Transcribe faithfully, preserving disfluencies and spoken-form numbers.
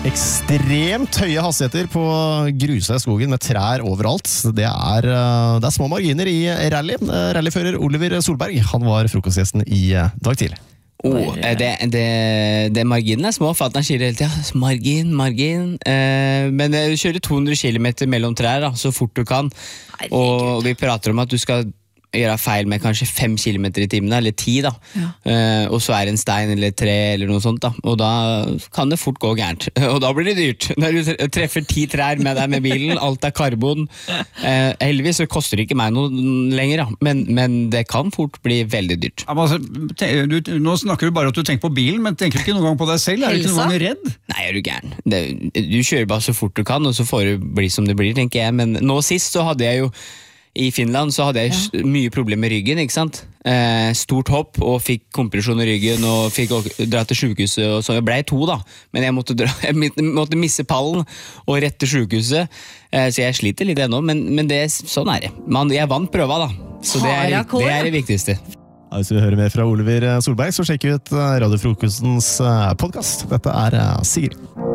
Ekstremt høye hastigheter på grusa i skogen med trær overalt. Det er, det er små marginer i rally. Rallyfører Oliver Solberg, han var frokostgjesten i dag tidlig. Oh, det, det, det marginen er små, for at han sier hele tiden margin, margin eh, men du kjører to hundre kilometer mellom trær da, så fort du kan. Og vi prater om at du skal gjøre feil med kanskje fem kilometer i timen, eller ti da, ja. uh, og så er det en stein eller tre eller noe sånt da, og da kan det fort gå gærent, og da blir det dyrt når du treffer ti trær med deg med bilen, alt er karbon. uh, heldigvis så koster det ikke meg noe lenger da. Men, men det kan fort bli veldig dyrt. Ja, altså, du, nå snakker du bare at du tenker på bilen, men tenker du ikke noen gang på deg selv? Er du ikke noen gang redd? Nei, er du gæren. Det, du kjører bare så fort du kan, og så får det bli som det blir, tenker jeg, men nå sist så hadde jeg jo I Finland så hadde jeg ja. mye problemer med ryggen, ikke sant? Eh, stort hopp, og fikk kompresjon i ryggen, og fikk dra til sykehuset, og så jeg ble to da, men jeg måtte, dra, jeg måtte misse pallen, og rett til sykehuset, eh, så jeg sliter litt ennå, men, men det, sånn er det. Man, jeg vant prøva da, så det er, det er det viktigste. Ja, hvis vi hører mer fra Oliver Solberg, så sjekker vi ut Radiofrokostens podcast. Dette er Sigrid.